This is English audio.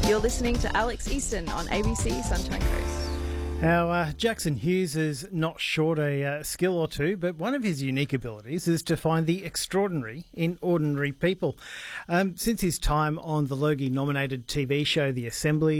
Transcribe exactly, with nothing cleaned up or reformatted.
You're listening to Alex Easton on A B C Sunshine Coast. Now, uh, Jackson Hughes is not short a uh, skill or two, but one of his unique abilities is to find the extraordinary in ordinary people. Um, since his time on the Logie-nominated T V show The Assembly,